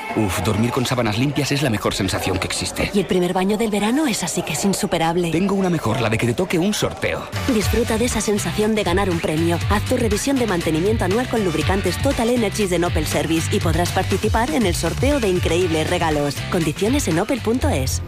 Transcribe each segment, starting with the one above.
Uf, dormir con sábanas limpias es la mejor sensación que existe. Y el primer baño del verano es así que es insuperable. Tengo una mejor, la de que te toque un sorteo. Disfruta de esa sensación de ganar un premio. Haz tu revisión de mantenimiento anual con lubricantes Total Energies de Opel Service y podrás participar en el sorteo de increíbles regalos. Condiciones en opel.es.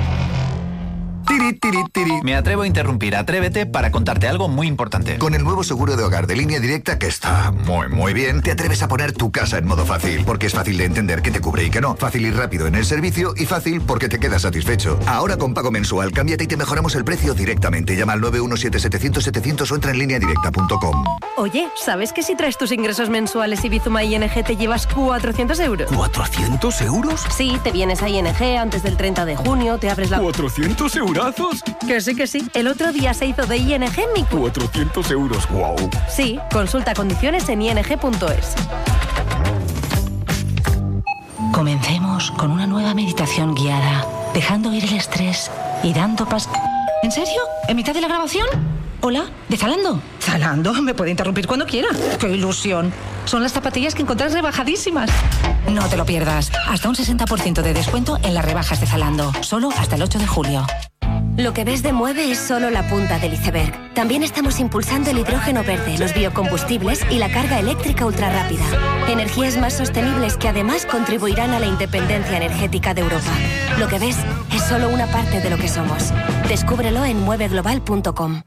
Me atrevo a interrumpir. Atrévete para contarte algo muy importante. Con el nuevo seguro de hogar de Línea Directa, que está muy bien, te atreves a poner tu casa en modo fácil. Porque es fácil de entender qué te cubre y qué no. Fácil y rápido en el servicio y fácil porque te quedas satisfecho. Ahora con pago mensual, cámbiate y te mejoramos el precio directamente. Llama al 917-700-700 o entra en lineadirecta.com. Oye, ¿sabes que si traes tus ingresos mensuales y Bizuma ING te llevas 400 euros? ¿400 euros? Sí, te vienes a ING antes del 30 de junio, te abres la... ¿400 eurazos? Que sí. El otro día se hizo de ING mi... 400 euros, wow. Sí, consulta condiciones en ing.es. Comencemos con una nueva meditación guiada, dejando ir el estrés y dando ¿En serio? ¿En mitad de la grabación? Hola, ¿de Zalando? Zalando, me puede interrumpir cuando quiera. ¡Qué ilusión! Son las zapatillas que encontrás rebajadísimas. No te lo pierdas. Hasta un 60% de descuento en las rebajas de Zalando. Solo hasta el 8 de julio. Lo que ves de Mueve es solo la punta del iceberg. También estamos impulsando el hidrógeno verde, los biocombustibles y la carga eléctrica ultrarrápida. Energías más sostenibles que además contribuirán a la independencia energética de Europa. Lo que ves es solo una parte de lo que somos. Descúbrelo en mueveglobal.com.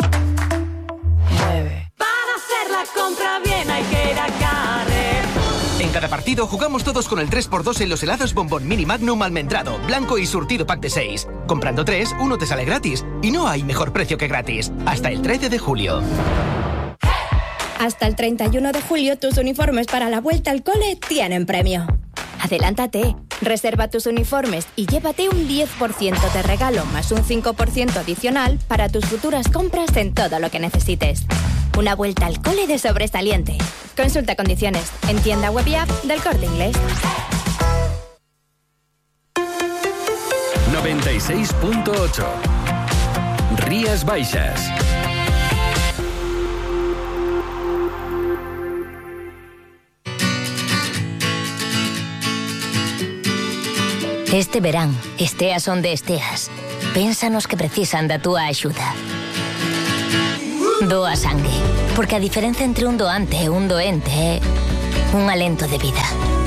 Para hacer la compra bien hay que ir a Carrefour. En cada partido jugamos todos con el 3x2 en los helados Bombón Mini Magnum almendrado, blanco y surtido pack de 6. Comprando 3, uno te sale gratis. Y no hay mejor precio que gratis. Hasta el 13 de julio. Hasta el 31 de julio tus uniformes para la vuelta al cole tienen premio. Adelántate, reserva tus uniformes y llévate un 10% de regalo más un 5% adicional para tus futuras compras en todo lo que necesites. Una vuelta al cole de sobresaliente. Consulta condiciones en tienda web y app del Corte Inglés. 96.8 Rías Baixas. Este verán, esteas onde esteas, pénsanos que precisan da túa axuda. Doa sangue, porque a diferencia entre un doante e un doente é un alento de vida.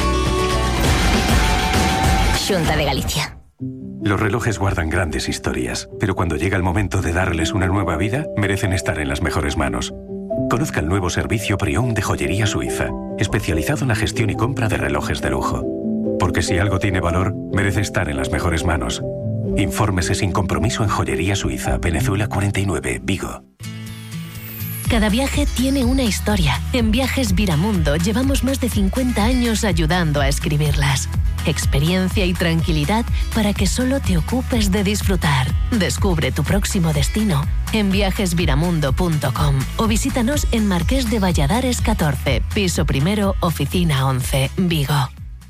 Xunta de Galicia. Los relojes guardan grandes historias, pero cuando llega el momento de darles una nueva vida, merecen estar en las mejores manos. Conozca el nuevo servicio Pre-Owned de Joyería Suiza, especializado en la gestión y compra de relojes de lujo. Porque si algo tiene valor, merece estar en las mejores manos. Infórmese sin compromiso en Joyería Suiza, Venezuela 49, Vigo. Cada viaje tiene una historia. En Viajes Viramundo llevamos más de 50 años ayudando a escribirlas. Experiencia y tranquilidad para que solo te ocupes de disfrutar. Descubre tu próximo destino en viajesviramundo.com o visítanos en Marqués de Valladares 14, piso primero, oficina 11, Vigo.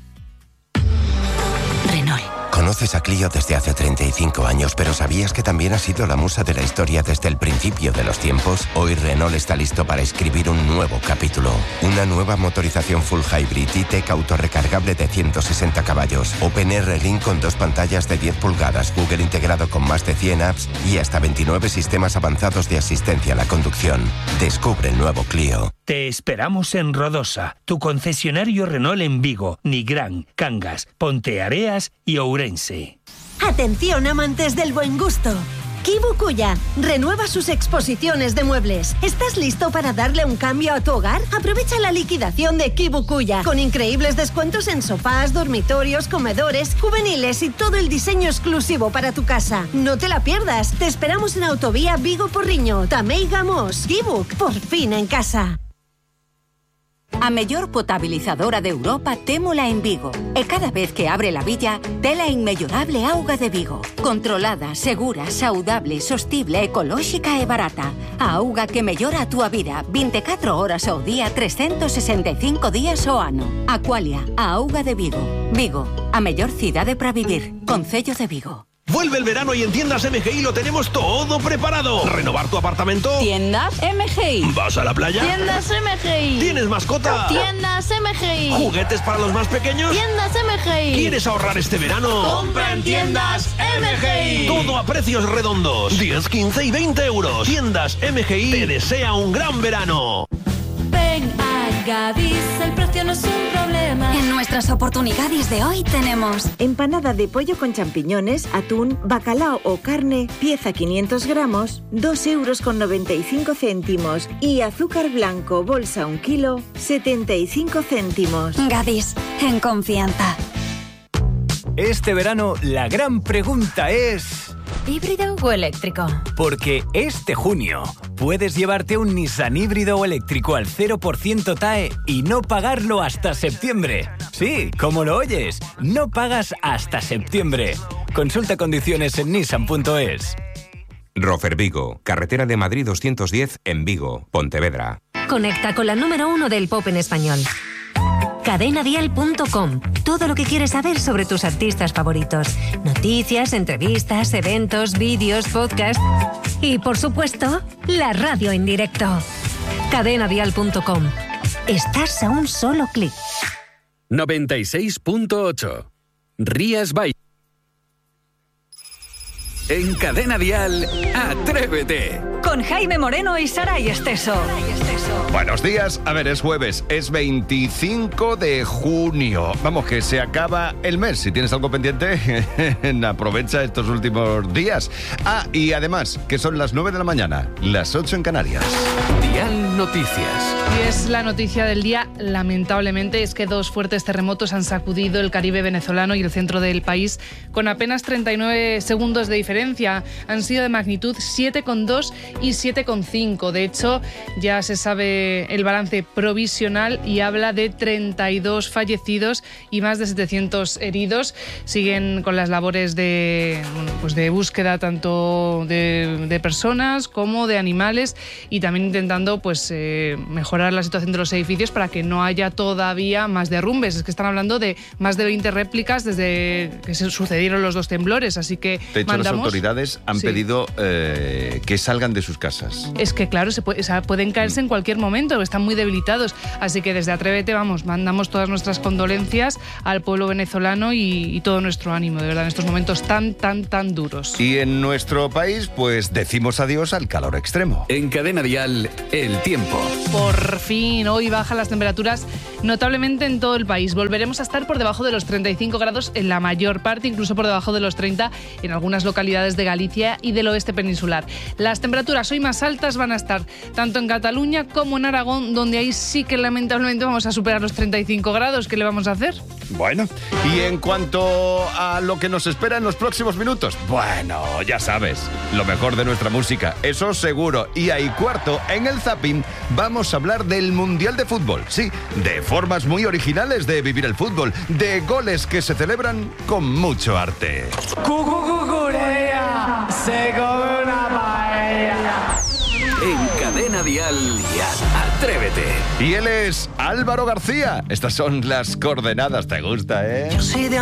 Renault. Conoces a Clio desde hace 35 años, pero ¿sabías que también ha sido la musa de la historia desde el principio de los tiempos? Hoy Renault está listo para escribir un nuevo capítulo. Una nueva motorización full hybrid E-Tech autorrecargable de 160 caballos. OpenR Link con 2 pantallas de 10 pulgadas, Google integrado con más de 100 apps y hasta 29 sistemas avanzados de asistencia a la conducción. Descubre el nuevo Clio. Te esperamos en Rodosa, tu concesionario Renault en Vigo, Nigrán, Cangas, Ponteareas y Ourense. Atención, amantes del buen gusto. Kibukuya renueva sus exposiciones de muebles. ¿Estás listo para darle un cambio a tu hogar? Aprovecha la liquidación de Kibukuya con increíbles descuentos en sofás, dormitorios, comedores, juveniles y todo el diseño exclusivo para tu casa. No te la pierdas. Te esperamos en Autovía Vigo Porriño, Tamei Gamos. Kibuk, por fin en casa. A mellor potabilizadora de Europa témola en Vigo. E cada vez que abre la villa, tela inmellorable auga de Vigo. Controlada, segura, saudable, sostible, ecolóxica e barata. A auga que mellora a túa vida 24 horas ao día, 365 días ao ano. Aqualia, a auga de Vigo. Vigo, a mellor cidade para vivir. Concello de Vigo. Vuelve el verano y en Tiendas MGI lo tenemos todo preparado. ¿Renovar tu apartamento? Tiendas MGI. ¿Vas a la playa? Tiendas MGI. ¿Tienes mascota? Tiendas MGI. ¿Juguetes para los más pequeños? Tiendas MGI. MGI. ¿Quieres ahorrar este verano? Compra en tiendas MGI. Todo a precios redondos. 10, 15 y 20 euros. Tiendas MGI te desea un gran verano. Ven a Gadis, el precio no es un problema. En nuestras oportunidades de hoy tenemos empanada de pollo con champiñones, atún, bacalao o carne, pieza 500 gramos, 2,95 € y azúcar blanco, bolsa 1 kilo, 75 céntimos. Gadis, en confianza. Este verano la gran pregunta es... ¿híbrido o eléctrico? Porque este junio puedes llevarte un Nissan híbrido o eléctrico al 0% TAE y no pagarlo hasta septiembre. Sí, como lo oyes, no pagas hasta septiembre. Consulta condiciones en nissan.es. Rofer Vigo, carretera de Madrid 210 en Vigo, Pontevedra. Conecta con la número 1 del pop en español. Cadenadial.com. Todo lo que quieres saber sobre tus artistas favoritos. Noticias, entrevistas, eventos, vídeos, podcasts y, por supuesto, la radio en directo. Cadenadial.com. Estás a un solo clic. 96.8. Rías Baixas. En Cadena Dial, Atrévete. Con Jaime Moreno y Saray Esteso. Buenos días. A ver, es jueves, es 25 de junio. Vamos, que se acaba el mes. Si tienes algo pendiente, aprovecha estos últimos días. Ah, y además, que son las 9 de la mañana, las 8 en Canarias. Dial Noticias. Y es la noticia del día, lamentablemente, es que 2 fuertes terremotos han sacudido el Caribe venezolano y el centro del país con apenas 39 segundos de diferencia. Han sido de magnitud 7,2 y 7,5. De hecho, ya se sabe el balance provisional y habla de 32 fallecidos y más de 700 heridos. Siguen con las labores de búsqueda tanto de personas como de animales y también intentando mejorar la situación de los edificios para que no haya todavía más derrumbes. Es que están hablando de más de 20 réplicas desde que se sucedieron los 2 temblores, así que de hecho, las autoridades han pedido que salgan de sus casas. Es que claro, pueden caerse en cualquier momento, están muy debilitados, así que desde Atrévete, mandamos todas nuestras condolencias al pueblo venezolano y todo nuestro ánimo, de verdad, en estos momentos tan duros. Y en nuestro país, pues decimos adiós al calor extremo. En Cadena Dial, el tiempo. Por fin, hoy bajan las temperaturas notablemente en todo el país. Volveremos a estar por debajo de los 35 grados en la mayor parte, incluso por debajo de los 30 en algunas localidades de Galicia y del oeste peninsular. Las temperaturas hoy más altas van a estar tanto en Cataluña como en Aragón, donde ahí sí que lamentablemente vamos a superar los 35 grados. ¿Qué le vamos a hacer? Bueno, y en cuanto a lo que nos espera en los próximos minutos, bueno, ya sabes, lo mejor de nuestra música, eso seguro. Y ahí cuarto, en el Zapping, vamos a hablar del Mundial de Fútbol. Sí, de formas muy originales de vivir el fútbol, de goles que se celebran con mucho arte. Cucucucurea, se come una paella. En Cadena Dial, Atrévete. Y él es Álvaro García. Estas son las coordenadas, ¿te gusta, eh? Yo soy de